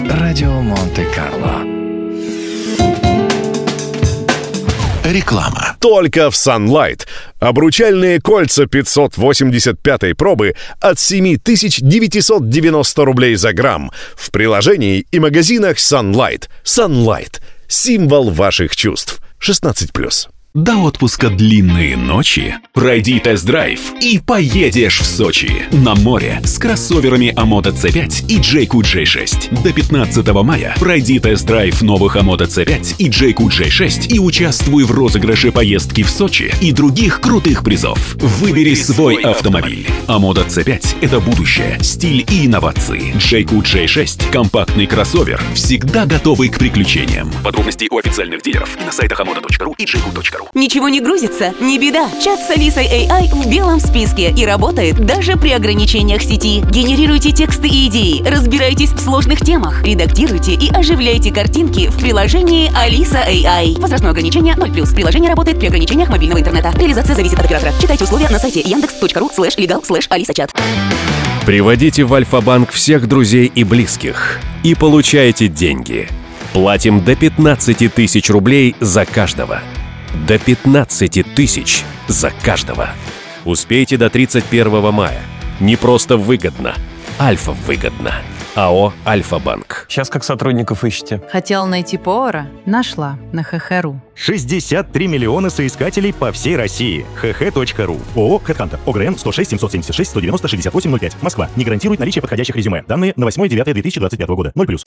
Радио Монте-Карло. Реклама. Только в Sunlight. Обручальные кольца 585-й пробы от 7990 рублей за грамм. В приложении и магазинах Sunlight. Sunlight. Символ ваших чувств. 16+. До отпуска длинные ночи? Пройди тест-драйв и поедешь в Сочи. На море с кроссоверами Amoda C5 и Jayco J6. До 15 мая пройди тест-драйв новых Amoda C5 и Jayco J6 и участвуй в розыгрыше поездки в Сочи и других крутых призов. Выбери свой автомобиль. Amoda C5 — это будущее, стиль и инновации. Jayco J6 — компактный кроссовер, всегда готовый к приключениям. Подробности у официальных дилеров и на сайтах amoda.ru и jayco.ru. Ничего не грузится? Не беда. Чат с Алисой AI в белом списке и работает даже при ограничениях сети. Генерируйте тексты и идеи, разбирайтесь в сложных темах, редактируйте и оживляйте картинки в приложении Алиса AI. Возрастное ограничение 0+. Приложение работает при ограничениях мобильного интернета. Реализация зависит от оператора. Читайте условия на сайте yandex.ru/legal/Алиса-чат. Приводите в Альфа-банк всех друзей и близких и получайте деньги. Платим до 15 тысяч рублей за каждого. До 15 тысяч за каждого. Успейте до 31 мая. Не просто выгодно. Альфа выгодно. АО «Альфа-банк». Сейчас как сотрудников ищете? Хотела найти повара? Нашла на ХХ.ру. 63 миллиона соискателей по всей России. hh.ru. ООО «Хэдхантер». ОГРН 106 776 190 6805. Москва. Не гарантирует наличие подходящих резюме. Данные на 8.09.2025 года. 0+.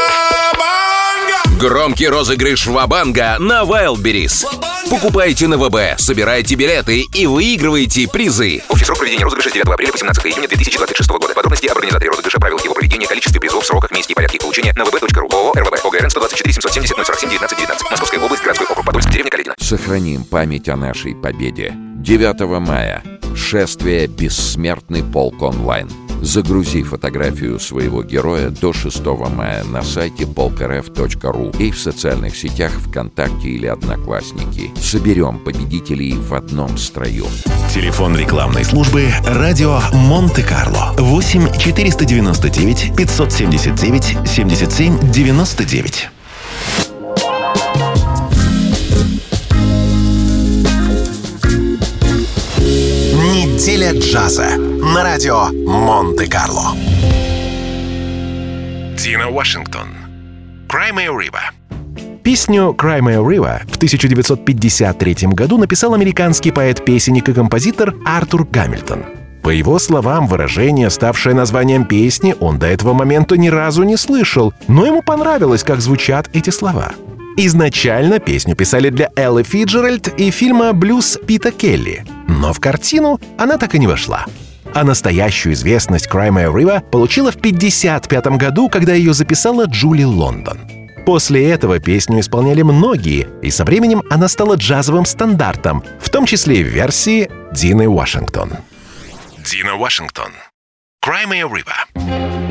Громкий розыгрыш Ва-банга на Wildberries. Покупайте на ВБ, собирайте билеты и выигрывайте призы. Общий срок проведения розыгрыша с 9 апреля по 17 июня 2026 года. Подробности об организаторе розыгрыша, правилах его проведения, количестве призов, сроках, месте и порядке получения на vb.ru. ООО «РВБ». ОГРН 124 770 047 19 19. Московская область, городской округ Подольск, деревня Каледино. Сохраним память о нашей победе. 9 мая. Шествие «Бессмертный полк онлайн». Загрузи фотографию своего героя до 6 мая на сайте polkrf.ru и в социальных сетях ВКонтакте или Одноклассники. Соберем победителей в одном строю. Телефон рекламной службы «Радио Монте-Карло». 8 499 579 77 99. Неделя джаза на радио Монте-Карло. Дина Вашингтон. Cry Me a River. Песню «Cry Me a River» в 1953 году написал американский поэт-песенник и композитор Артур Гамильтон. По его словам, выражение, ставшее названием песни, он до этого момента ни разу не слышал, но ему понравилось, как звучат эти слова. Изначально песню писали для Эллы Фицджеральд и фильма «Блюз» Пита Келли, но в картину она так и не вошла. А настоящую известность «Cry Me a River» получила в 1955 году, когда ее записала Джули Лондон. После этого песню исполняли многие, и со временем она стала джазовым стандартом, в том числе и в версии Дины Вашингтон. Дина Вашингтон. Cry Me a River.